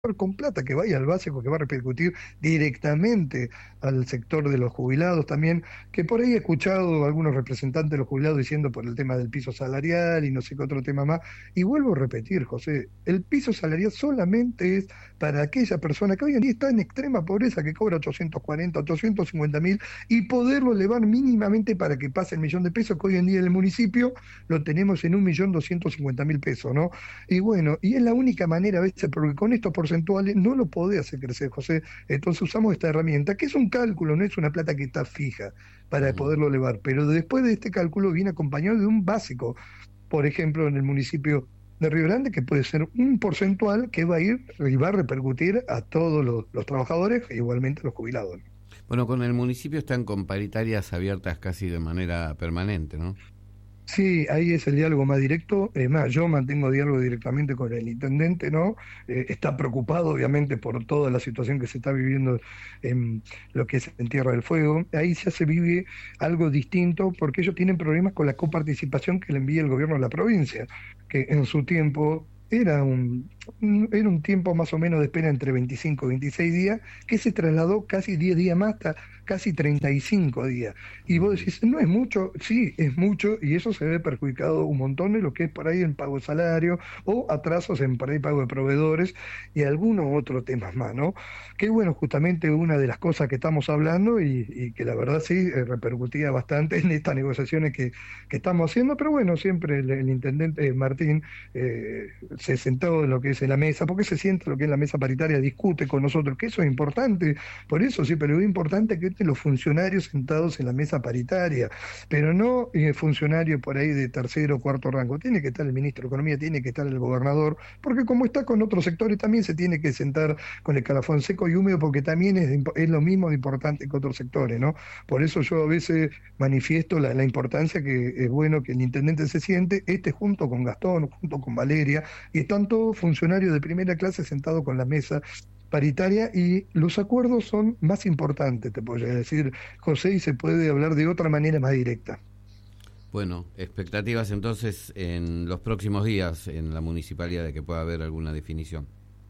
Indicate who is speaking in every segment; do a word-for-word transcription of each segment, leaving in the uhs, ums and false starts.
Speaker 1: con plata que vaya al básico, que va a repercutir directamente al sector de los jubilados también, que por ahí he escuchado a algunos representantes de los jubilados diciendo por el tema del piso salarial y no sé qué otro tema más, y vuelvo a repetir, José, el piso salarial solamente es para aquella persona que hoy en día está en extrema pobreza, que cobra ochocientos cuarenta, ochocientos cincuenta mil, y poderlo elevar mínimamente para que pase el millón de pesos, que hoy en día en el municipio lo tenemos en un millón doscientos cincuenta mil pesos, ¿no? Y bueno, y es la única manera a veces, porque con estos porcentuales no lo podés hacer crecer, José. Entonces usamos esta herramienta, que es un cálculo, no es una plata que está fija para
Speaker 2: Ujú.
Speaker 1: poderlo elevar, pero después de este cálculo viene acompañado de un básico, por ejemplo, en el municipio de Río Grande, que puede ser un porcentual que va a ir y va a repercutir a todos los, los trabajadores e igualmente a los jubilados.
Speaker 2: Bueno, con el municipio están con paritarias abiertas casi de manera permanente, ¿no?
Speaker 1: Sí, ahí es el diálogo más directo. Es más, yo mantengo diálogo directamente con el intendente, ¿no? Eh, está preocupado, obviamente, por toda la situación que se está viviendo en lo que es en Tierra del Fuego. Ahí ya se vive algo distinto porque ellos tienen problemas con la coparticipación que le envía el gobierno a la provincia, que en su tiempo era un, un- era un tiempo más o menos de espera entre veinticinco y veintiséis días, que se trasladó casi diez días más, hasta casi treinta y cinco días. Y vos
Speaker 2: Ujú.
Speaker 1: decís, no es mucho, sí, es mucho, y eso se ve perjudicado un montón de lo que es por ahí el pago de salario o atrasos en por ahí pago de proveedores y algunos otros temas más, ¿no? Que bueno, justamente una de las cosas que estamos hablando y, y que la verdad sí eh, repercutía bastante en estas negociaciones que, que estamos haciendo, pero bueno, siempre el, el intendente Martín eh, se sentó en lo que es en la mesa, porque se sienta en lo que es la mesa paritaria, discute con nosotros, que eso es importante, por eso sí, pero es importante que estén los funcionarios sentados en la mesa paritaria, pero no eh, funcionarios por ahí de tercero o cuarto rango. Tiene que estar el ministro de Economía, tiene que estar el gobernador, porque como está con otros sectores, también se tiene que sentar con el calafón seco y húmedo, porque también es, de impo- es lo mismo de importante que otros sectores, ¿no? Por eso yo a veces manifiesto la, la importancia que es bueno que el intendente se siente, este junto con Gastón, junto con Valeria, y están todos funcionarios de primera clase sentados con la mesa paritaria y los acuerdos son más importantes, te podría decir, José, y se puede hablar de otra manera más directa.
Speaker 2: Bueno, expectativas entonces en los próximos días en la municipalidad de que pueda haber alguna definición.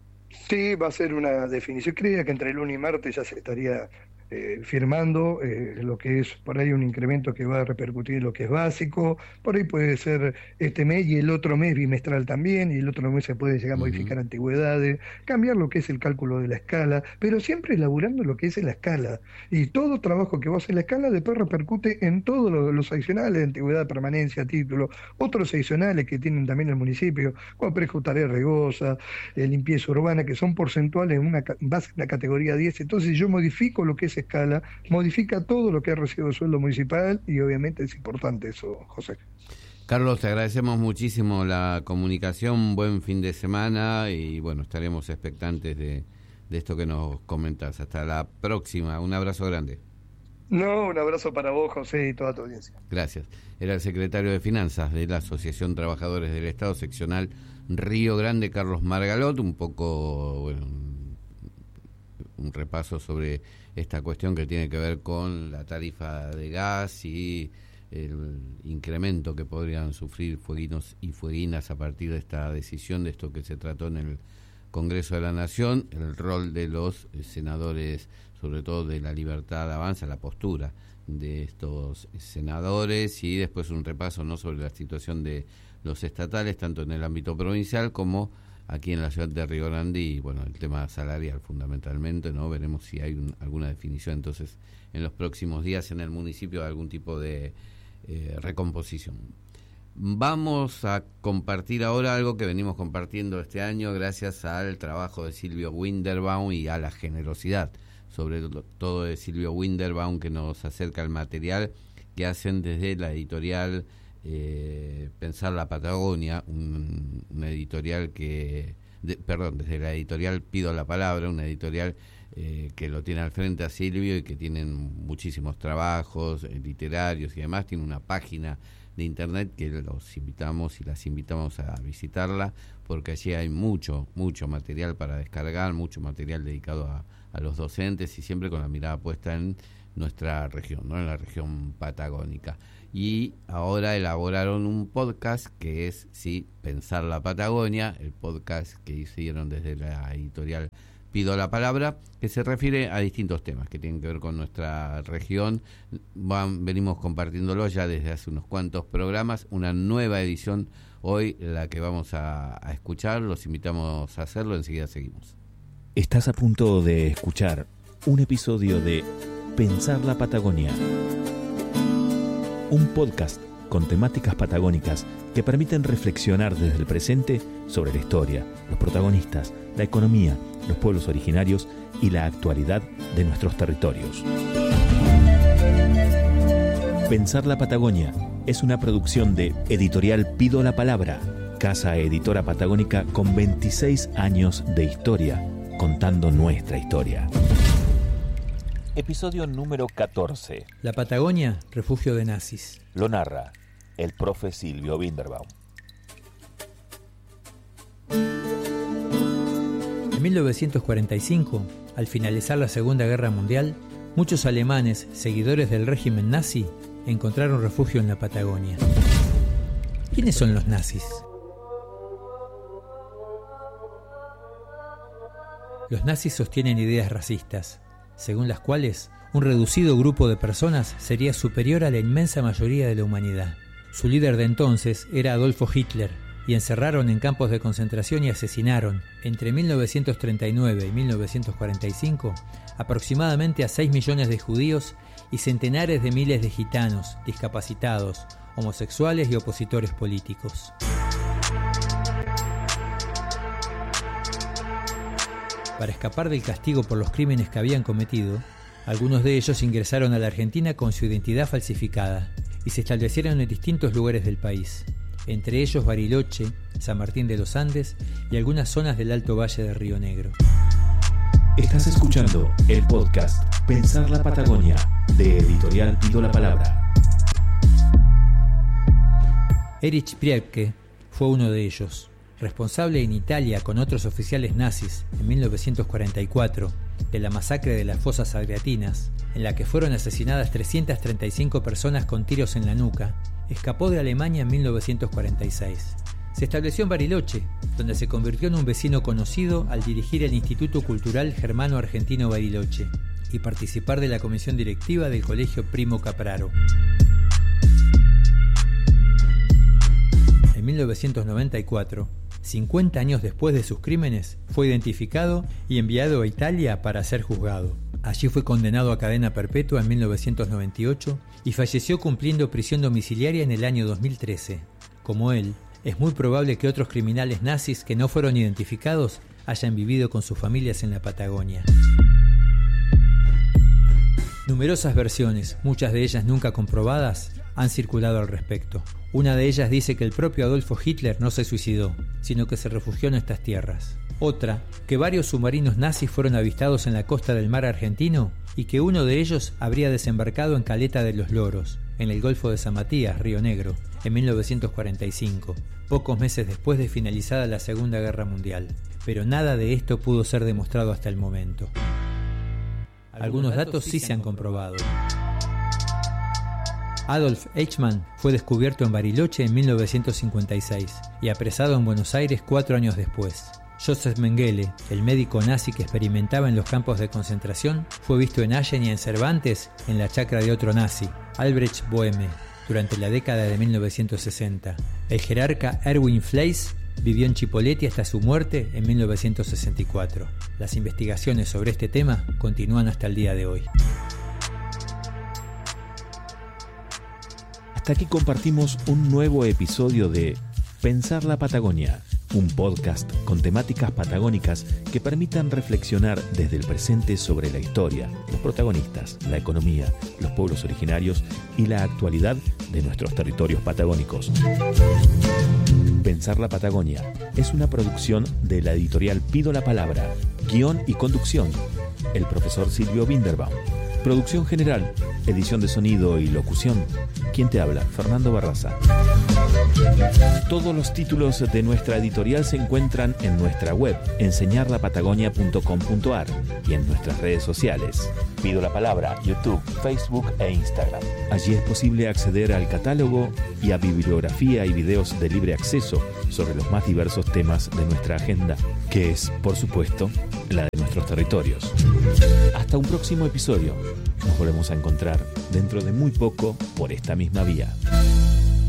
Speaker 1: Sí, va a ser una definición. Creía que entre lunes y martes ya se estaría eh, firmando eh, lo que es por ahí un incremento que va a repercutir en lo que es básico. Por ahí puede ser este mes y el otro mes bimestral también, y el otro mes se puede llegar a
Speaker 2: Ujú.
Speaker 1: modificar antigüedades, cambiar lo que es el cálculo de la escala, pero siempre elaborando lo que es en la escala. Y todo trabajo que vos haces en la escala después repercute en todos los, los adicionales, antigüedad, permanencia, título, otros adicionales que tienen también el municipio, como tarea regosa, eh, limpieza urbana, que son porcentuales en una ca- base en la categoría diez. Entonces, si yo modifico lo que es escala, modifica todo lo que es recibo de sueldo municipal y obviamente es importante eso, José.
Speaker 2: Carlos, te agradecemos muchísimo la comunicación, buen fin de semana y bueno, estaremos expectantes de, de esto que nos comentas. Hasta la próxima, un abrazo grande.
Speaker 1: No, un abrazo para vos, José, y toda tu audiencia.
Speaker 2: Gracias. Era el secretario de Finanzas de la Asociación Trabajadores del Estado, seccional Río Grande, Carlos Margalot, un poco, bueno, un, un repaso sobre esta cuestión que tiene que ver con la tarifa de gas y el incremento que podrían sufrir fueguinos y fueguinas a partir de esta decisión, de esto que se trató en el Congreso de la Nación, el rol de los senadores, sobre todo de la Libertad Avanza, la postura de estos senadores, y después un repaso no sobre la situación de los estatales, tanto en el ámbito provincial como aquí en la ciudad de Río Grande, y bueno, el tema salarial fundamentalmente, ¿no? Veremos si hay un, alguna definición entonces en los próximos días en el municipio de algún tipo de eh, recomposición. Vamos a compartir ahora algo que venimos compartiendo este año gracias al trabajo de Silvio Winterbaum y a la generosidad, sobre todo de Silvio Winterbaum, que nos acerca el material que hacen desde la editorial eh, Pensar la Patagonia, un, una editorial que, de, perdón, desde la editorial Pido la Palabra, una editorial eh, que lo tiene al frente a Silvio y que tienen muchísimos trabajos eh, literarios y demás, tiene una página de internet que los invitamos y las invitamos a visitarla, porque allí hay mucho, mucho material para descargar, mucho material dedicado a, a los docentes y siempre con la mirada puesta en nuestra región, ¿no? En la región patagónica. y ahora elaboraron un podcast que es, sí, Pensar la Patagonia, el podcast que hicieron desde la editorial Pido la Palabra, que se refiere a distintos temas que tienen que ver con nuestra región. Van, venimos compartiéndolo ya desde hace unos cuantos programas, una nueva edición hoy, la que vamos a, a escuchar, los invitamos a hacerlo, enseguida seguimos.
Speaker 3: Estás a punto de escuchar un episodio de Pensar la Patagonia, un podcast con temáticas patagónicas que permiten reflexionar desde el presente sobre la historia, los protagonistas, la economía, los pueblos originarios y la actualidad de nuestros territorios. Pensar la Patagonia es una producción de Editorial Pido la Palabra, casa editora patagónica con veintiséis años de historia, contando nuestra historia. Episodio número catorce.
Speaker 4: La Patagonia, refugio de nazis.
Speaker 3: Lo narra el profe Silvio Winderbaum.
Speaker 4: En mil novecientos cuarenta y cinco, al finalizar la Segunda Guerra Mundial, muchos alemanes, seguidores del régimen nazi, encontraron refugio en la Patagonia. ¿Quiénes son los nazis? Los nazis sostienen ideas racistas, según las cuales un reducido grupo de personas sería superior a la inmensa mayoría de la humanidad. Su líder de entonces era Adolfo Hitler, y encerraron en campos de concentración y asesinaron, entre mil novecientos treinta y nueve y mil novecientos cuarenta y cinco, aproximadamente a seis millones de judíos y centenares de miles de gitanos, discapacitados, homosexuales y opositores políticos. Para escapar del castigo por los crímenes que habían cometido, algunos de ellos ingresaron a la Argentina con su identidad falsificada y se establecieron en distintos lugares del país, entre ellos Bariloche, San Martín de los Andes y algunas zonas del Alto Valle de Río Negro.
Speaker 3: Estás escuchando el podcast Pensar la Patagonia, de Editorial Pido la Palabra.
Speaker 4: Erich Priebke fue uno de ellos. Responsable en Italia con otros oficiales nazis en mil novecientos cuarenta y cuatro de la masacre de las Fosas Adriatinas, en la que fueron asesinadas trescientas treinta y cinco personas con tiros en la nuca, escapó de Alemania en mil novecientos cuarenta y seis. Se estableció en Bariloche, donde se convirtió en un vecino conocido al dirigir el Instituto Cultural Germano Argentino Bariloche y participar de la comisión directiva del Colegio Primo Capraro. En mil novecientos noventa y cuatro, cincuenta años después de sus crímenes, fue identificado y enviado a Italia para ser juzgado. Allí fue condenado a cadena perpetua en mil novecientos noventa y ocho y falleció cumpliendo prisión domiciliaria en el año dos mil trece. Como él, es muy probable que otros criminales nazis que no fueron identificados hayan vivido con sus familias en la Patagonia. Numerosas versiones, muchas de ellas nunca comprobadas, han circulado al respecto. Una de ellas dice que el propio Adolfo Hitler no se suicidó, sino que se refugió en estas tierras. Otra, que varios submarinos nazis fueron avistados en la costa del mar argentino y que uno de ellos habría desembarcado en Caleta de los Loros, en el Golfo de San Matías, Río Negro, en mil novecientos cuarenta y cinco, pocos meses después de finalizada la Segunda Guerra Mundial. Pero nada de esto pudo ser demostrado hasta el momento. Algunos datos sí se han comprobado. Adolf Eichmann fue descubierto en Bariloche en mil novecientos cincuenta y seis y apresado en Buenos Aires cuatro años después. Joseph Mengele, el médico nazi que experimentaba en los campos de concentración, fue visto en Allen y en Cervantes en la chacra de otro nazi, Albrecht Bohme, durante la década de mil novecientos sesenta. El jerarca Erwin Fleiss vivió en Chipoleti hasta su muerte en mil novecientos sesenta y cuatro. Las investigaciones sobre este tema continúan hasta el día de hoy.
Speaker 3: Hasta aquí compartimos un nuevo episodio de Pensar la Patagonia, un podcast con temáticas patagónicas que permitan reflexionar desde el presente sobre la historia, los protagonistas, la economía, los pueblos originarios y la actualidad de nuestros territorios patagónicos. Pensar la Patagonia es una producción de la editorial Pido la Palabra, guión y conducción, el profesor Silvio Winderbaum. Producción general, edición de sonido y locución. ¿Quién te habla? Fernando Barraza. Todos los títulos de nuestra editorial se encuentran en nuestra web, enseñar la patagonia punto com punto a r, y en nuestras redes sociales. Pido la palabra, YouTube, Facebook e Instagram. Allí es posible acceder al catálogo y a bibliografía y videos de libre acceso sobre los más diversos temas de nuestra agenda, que es, por supuesto, la de nuestros territorios. Hasta un próximo episodio. Nos volvemos a encontrar dentro de muy poco por esta misma vía.